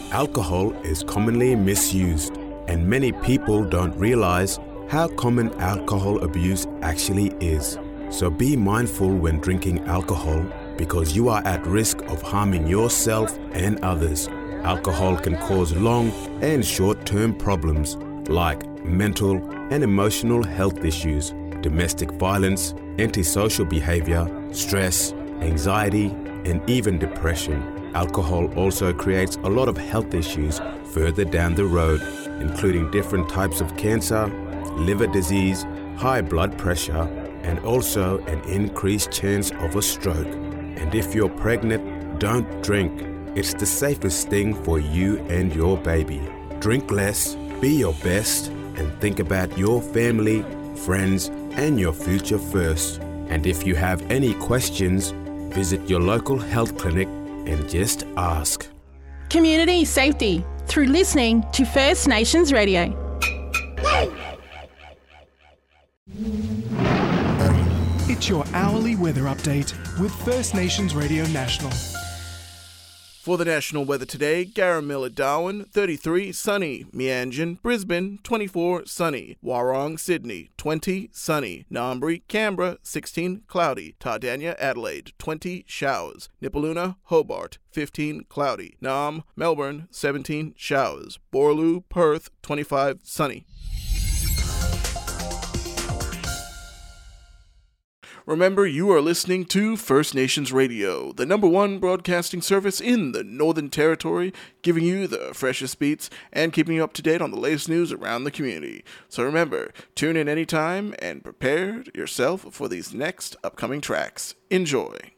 Alcohol is commonly misused, and many people don't realize how common alcohol abuse actually is. So be mindful when drinking alcohol because you are at risk of harming yourself and others. Alcohol can cause long and short-term problems like mental and emotional health issues, domestic violence, antisocial behavior, stress, anxiety, and even depression. Alcohol also creates a lot of health issues further down the road, including different types of cancer, liver disease, high blood pressure, and also an increased chance of a stroke. And if you're pregnant, don't drink. It's the safest thing for you and your baby. Drink less, be your best, and think about your family, friends, and your future first. And if you have any questions, visit your local health clinic and just ask. Community safety through listening to First Nations Radio. It's your hourly weather update with First Nations Radio National. For the national weather today, Garamilla Darwin, 33, sunny. Meanjin, Brisbane, 24, sunny. Warrong, Sydney, 20, sunny. Ngambri, Canberra, 16, cloudy. Tardania, Adelaide, 20, showers. Nipaluna, Hobart, 15, cloudy. Naarm, Melbourne, 17, showers. Borloo, Perth, 25, sunny. Remember, you are listening to First Nations Radio, the #1 broadcasting service in the Northern Territory, giving you the freshest beats and keeping you up to date on the latest news around the community. So remember, tune in anytime and prepare yourself for these next upcoming tracks. Enjoy.